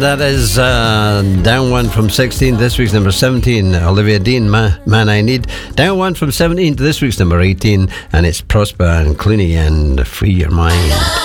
That is down one from 16 to this week's number 17. Olivia Dean, Man I Need. Down one from 17 to this week's number 18. And it's Prosper and Clooney and Free Your Mind.